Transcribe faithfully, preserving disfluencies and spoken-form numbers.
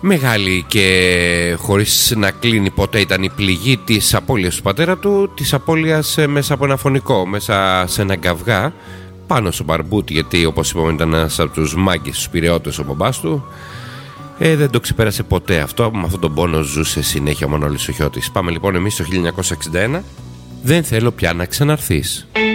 Μεγάλη και χωρίς να κλείνει ποτέ ήταν η πληγή της απώλειας του πατέρα του, της απώλειας μέσα από ένα φωνικό, μέσα σε ένα καυγά πάνω στο μπαρμπούτι, γιατί όπως είπαμε ήταν ένας από τους μάγκες τους πειραιώτες ο μπαμπάς του. ε, Δεν το ξεπέρασε ποτέ αυτό, με αυτόν τον πόνο ζούσε συνέχεια ο Μανώλης ο Χιώτης. Πάμε λοιπόν εμείς το χίλια εννιακόσια εξήντα ένα. Δεν θέλω πια να ξαναρθείς.